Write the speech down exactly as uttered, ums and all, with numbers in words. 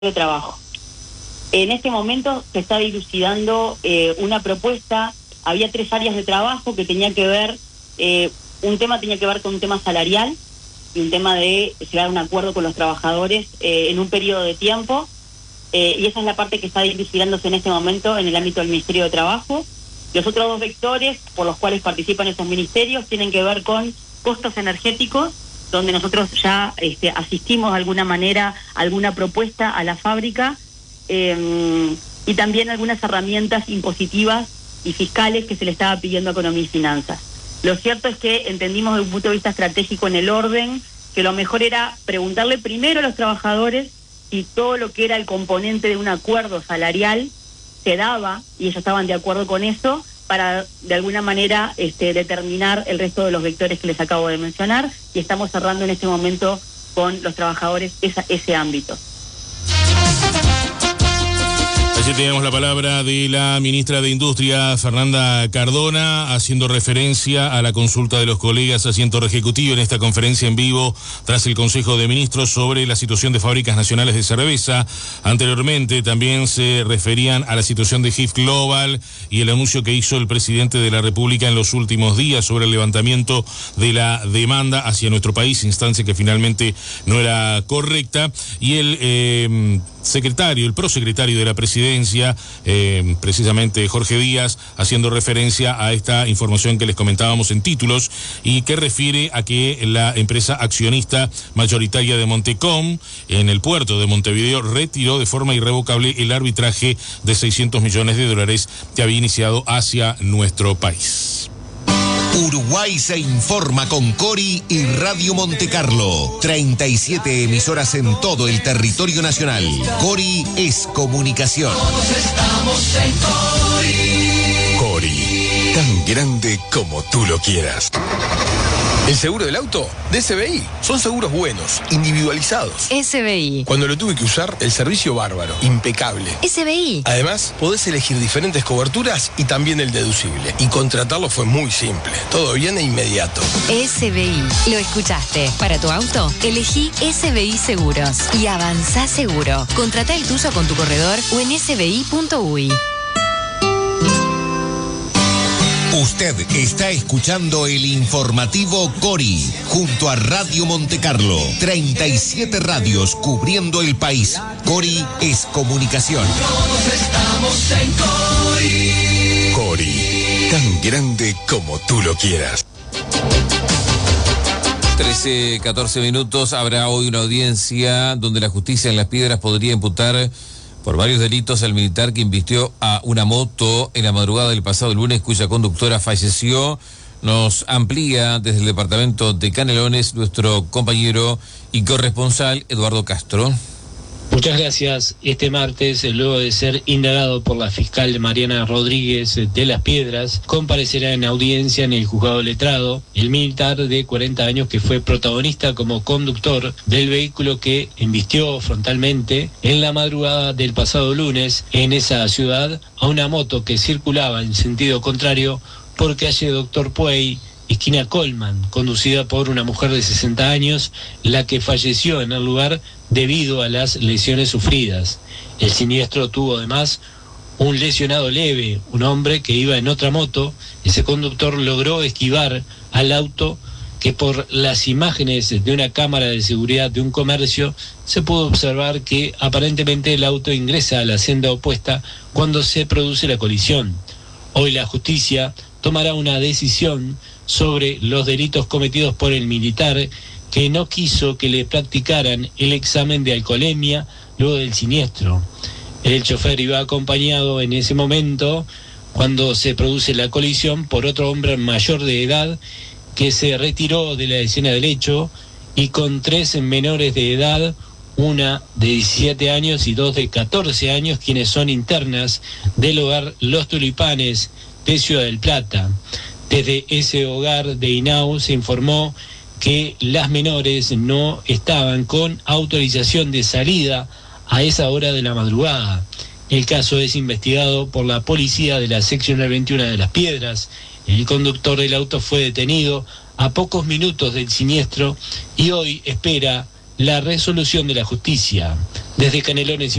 de Trabajo. En este momento se está dilucidando eh, una propuesta. Había tres áreas de trabajo que tenía que ver, eh, un tema tenía que ver con un tema salarial y un tema de llegar a un acuerdo con los trabajadores eh, en un periodo de tiempo, eh, y esa es la parte que está dilucidándose en este momento en el ámbito del Ministerio de Trabajo. Los otros dos vectores por los cuales participan esos ministerios tienen que ver con costos energéticos, donde nosotros ya este, asistimos de alguna manera a alguna propuesta a la fábrica, eh, y también algunas herramientas impositivas y fiscales que se le estaba pidiendo a Economía y Finanzas. Lo cierto es que entendimos desde un punto de vista estratégico en el orden que lo mejor era preguntarle primero a los trabajadores si todo lo que era el componente de un acuerdo salarial se daba, y ellos estaban de acuerdo con eso, para de alguna manera este, determinar el resto de los vectores que les acabo de mencionar, y estamos cerrando en este momento con los trabajadores esa, ese ámbito. Allí tenemos la palabra de la ministra de Industria, Fernanda Cardona, haciendo referencia a la consulta de los colegas asiento ejecutivo en esta conferencia en vivo tras el Consejo de Ministros sobre la situación de fábricas nacionales de cerveza. Anteriormente también se referían a la situación de G I F Global y el anuncio que hizo el presidente de la República en los últimos días sobre el levantamiento de la demanda hacia nuestro país, instancia que finalmente no era correcta, y el eh, secretario, el prosecretario de la presidencia, Eh, precisamente Jorge Díaz, haciendo referencia a esta información que les comentábamos en títulos y que refiere a que la empresa accionista mayoritaria de Montecom en el puerto de Montevideo retiró de forma irrevocable el arbitraje de seiscientos millones de dólares que había iniciado hacia nuestro país. Uruguay se informa con Cori y Radio Montecarlo. treinta y siete emisoras en todo el territorio nacional. Cori es comunicación. Todos estamos en Cori. Cori, tan grande como tú lo quieras. El seguro del auto de S B I. Son seguros buenos, individualizados. S B I. Cuando lo tuve que usar, el servicio bárbaro, impecable. S B I. Además, podés elegir diferentes coberturas y también el deducible. Y contratarlo fue muy simple. Todo bien e inmediato. S B I. Lo escuchaste. Para tu auto, elegí S B I Seguros y avanzá seguro. Contratá el tuyo con tu corredor o en s b i punto u y. Usted está escuchando el informativo Cori, junto a Radio Montecarlo. treinta y siete radios cubriendo el país. Cori es comunicación. Todos estamos en Cori. Cori, tan grande como tú lo quieras. trece, catorce minutos. Habrá hoy una audiencia donde la justicia en Las Piedras podría imputar por varios delitos al militar que invistió a una moto en la madrugada del pasado lunes, cuya conductora falleció. Nos amplía desde el departamento de Canelones nuestro compañero y corresponsal Eduardo Castro. Muchas gracias. Este martes, luego de ser indagado por la fiscal Mariana Rodríguez de Las Piedras, comparecerá en audiencia en el juzgado letrado el militar de cuarenta años que fue protagonista como conductor del vehículo que embistió frontalmente en la madrugada del pasado lunes en esa ciudad a una moto que circulaba en sentido contrario por calle Doctor Puey, esquina Colman, conducida por una mujer de sesenta años, la que falleció en el lugar debido a las lesiones sufridas. El siniestro tuvo además un lesionado leve, un hombre que iba en otra moto. Ese conductor logró esquivar al auto que por las imágenes de una cámara de seguridad de un comercio se pudo observar que aparentemente el auto ingresa a la senda opuesta cuando se produce la colisión. Hoy la justicia tomará una decisión sobre los delitos cometidos por el militar que no quiso que le practicaran el examen de alcoholemia luego del siniestro. El chofer iba acompañado en ese momento, cuando se produce la colisión, por otro hombre mayor de edad que se retiró de la escena del hecho y con tres menores de edad, una de diecisiete años y dos de catorce años, quienes son internas del hogar Los Tulipanes de Ciudad del Plata. Desde ese hogar de Inau se informó que las menores no estaban con autorización de salida a esa hora de la madrugada. El caso es investigado por la policía de la seccional veintiuno de Las Piedras. El conductor del auto fue detenido a pocos minutos del siniestro y hoy espera la resolución de la justicia. Desde Canelones